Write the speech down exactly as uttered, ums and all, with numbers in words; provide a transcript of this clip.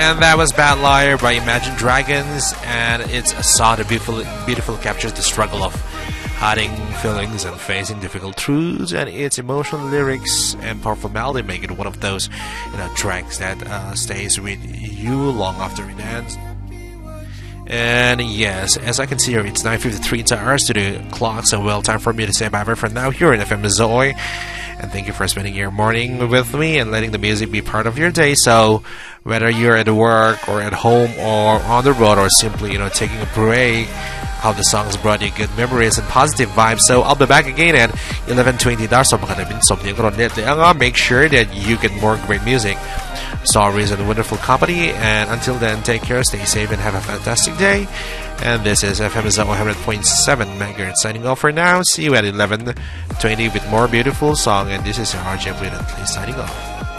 And that was Bad Liar by Imagine Dragons, and it's a song that beautifully, beautifully captures the struggle of hiding feelings and facing difficult truths, and its emotional lyrics and powerful melody make it one of those, you know, tracks that uh, stays with you long after it ends. And yes, as I can see here, it's nine fifty-three inside our studio clock, so well, time for me to say bye for now here in F M Zoe. And thank you for spending your morning with me and letting the music be part of your day. So whether you're at work or at home or on the road or simply, you know, taking a break, how the songs brought you good memories and positive vibes. So I'll be back again at eleven twenty. Make sure that you get more great music, stories, and wonderful company. And until then, take care, stay safe, and have a fantastic day. And this is F M one hundred point seven megahertz signing off for now. See you at eleven twenty with more beautiful song. And this is your R J Please signing off.